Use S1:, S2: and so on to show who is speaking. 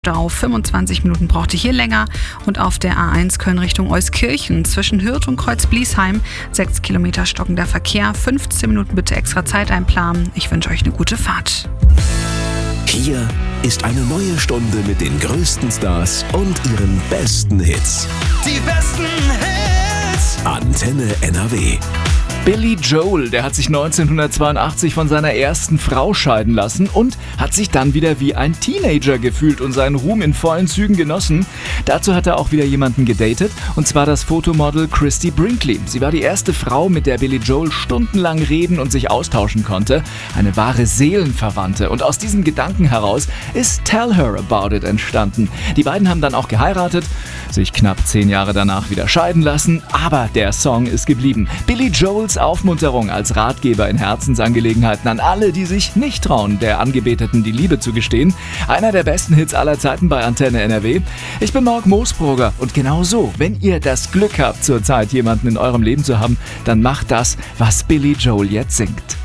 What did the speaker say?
S1: Stau. 25 Minuten brauchte hier länger. Und auf der A1 Köln Richtung Euskirchen zwischen Hürth und Kreuz-Bliesheim 6 Kilometer stockender Verkehr. 15 Minuten bitte extra Zeit einplanen. Ich wünsche euch eine gute Fahrt.
S2: Hier ist eine neue Stunde mit den größten Stars und ihren besten Hits.
S3: Die besten Hits.
S2: Antenne NRW.
S4: Billy Joel, der hat sich 1982 von seiner ersten Frau scheiden lassen und hat sich dann wieder wie ein Teenager gefühlt und seinen Ruhm in vollen Zügen genossen. Dazu hat er auch wieder jemanden gedatet, und zwar das Fotomodel Christy Brinkley. Sie war die erste Frau, mit der Billy Joel stundenlang reden und sich austauschen konnte. Eine wahre Seelenverwandte. Und aus diesem Gedanken heraus ist Tell Her About It entstanden. Die beiden haben dann auch geheiratet, sich knapp 10 Jahre danach wieder scheiden lassen, aber der Song ist geblieben. Billy Joels Aufmunterung als Ratgeber in Herzensangelegenheiten an alle, die sich nicht trauen, der Angebeteten die Liebe zu gestehen. Einer der besten Hits aller Zeiten bei Antenne NRW. Ich bin Marc Moosbrugger und genau so, wenn ihr das Glück habt, zurzeit jemanden in eurem Leben zu haben, dann macht das, was Billy Joel jetzt singt.